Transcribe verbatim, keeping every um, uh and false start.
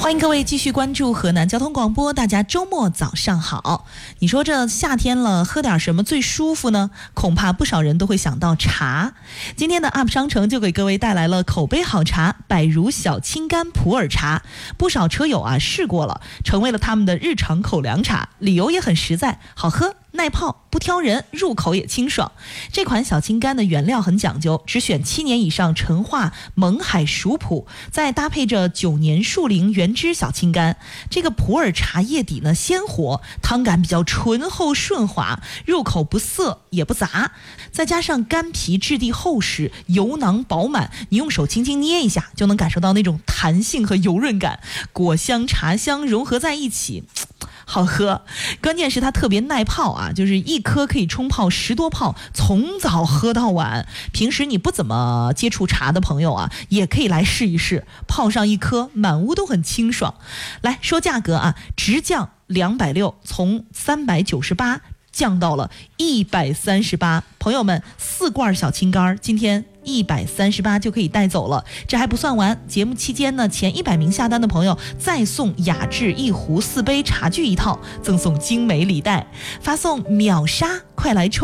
欢迎各位继续关注河南交通广播，大家周末早上好。你说这夏天了，喝点什么最舒服呢？恐怕不少人都会想到茶。今天的 U P 商城就给各位带来了口碑好茶百如小青柑普洱茶，不少车友啊试过了，成为了他们的日常口粮茶，理由也很实在，好喝耐泡，不挑人，入口也清爽。这款小青柑的原料很讲究，只选七年以上陈化勐海熟普，再搭配着九年树龄原汁小青柑。这个普洱茶叶底呢鲜活，汤感比较醇厚顺滑，入口不涩也不杂，再加上柑皮质地厚实，油囊饱满，你用手轻轻捏一下就能感受到那种弹性和油润感，果香茶香融合在一起，好喝。关键是它特别耐泡啊，就是一颗可以冲泡十多泡，从早喝到晚。平时你不怎么接触茶的朋友啊，也可以来试一试，泡上一颗，满屋都很清爽。来说价格啊，直降两百六，从三百九十八降到了一百三十八。朋友们，四罐小青柑今天一百三十八就可以带走了。这还不算完，节目期间呢，前一百名下单的朋友再送雅致一壶四杯茶具一套，赠送精美礼袋，发送秒杀快来抽。